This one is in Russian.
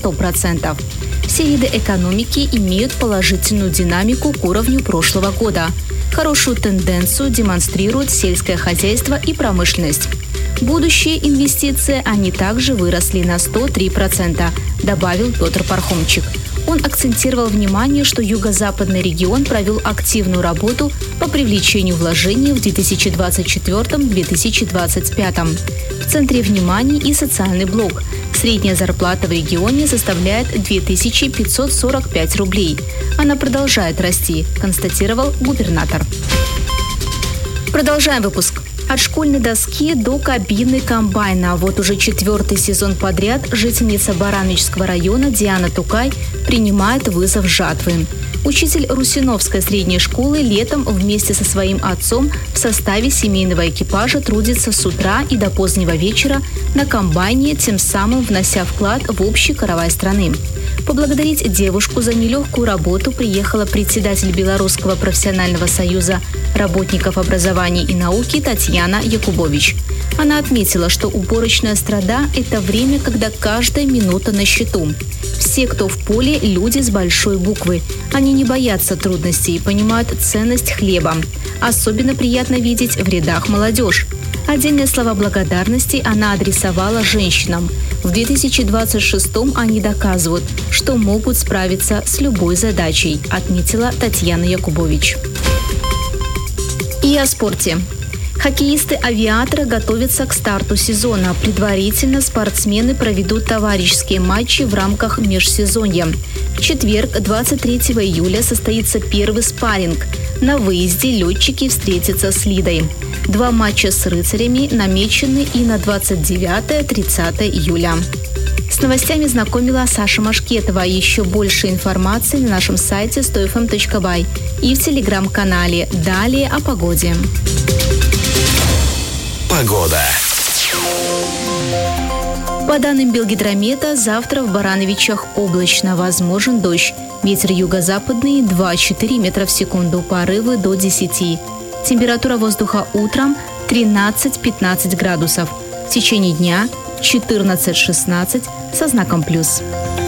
100%. Все виды экономики имеют положительную динамику к уровню прошлого года. Хорошую тенденцию демонстрируют сельское хозяйство и промышленность. Будущие инвестиции, они также выросли на 103%, добавил Петр Пархомчик. Он акцентировал внимание, что юго-западный регион провел активную работу по привлечению вложений в 2024-2025. В центре внимания и социальный блок. Средняя зарплата в регионе составляет 2545 рублей. Она продолжает расти, констатировал губернатор. Продолжаем выпуск. От школьной доски до кабины комбайна. Вот уже 4-й сезон подряд жительница Барановичского района Диана Тукай принимает вызов жатвы. Учитель Русиновской средней школы летом вместе со своим отцом в составе семейного экипажа трудится с утра и до позднего вечера на комбайне, тем самым внося вклад в общий каравай страны. Поблагодарить девушку за нелегкую работу приехала председатель Белорусского профессионального союза работников образования и науки Татьяна Якубович. Она отметила, что уборочная страда – это время, когда каждая минута на счету. Все, кто в поле, люди с большой буквы. Они не боятся трудностей и понимают ценность хлеба. Особенно приятно видеть в рядах молодежь. Отдельные слова благодарности она адресовала женщинам. В 2026-м они доказывают, что могут справиться с любой задачей, отметила Татьяна Якубович. И о спорте. Хоккеисты-авиаторы готовятся к старту сезона. Предварительно спортсмены проведут товарищеские матчи в рамках межсезонья. В четверг, 23 июля, состоится первый спарринг. На выезде летчики встретятся с Лидой. 2 матча с рыцарями намечены и на 29-30 июля. С новостями знакомила Саша Машкетова. Еще больше информации на нашем сайте 100fm.by и в телеграм-канале. Далее о погоде. Погода. По данным Белгидромета, завтра в Барановичах облачно, возможен дождь. Ветер юго-западный 2-4 метра в секунду, порывы до 10. Температура воздуха утром 13-15 градусов. В течение дня 14-16 со знаком плюс.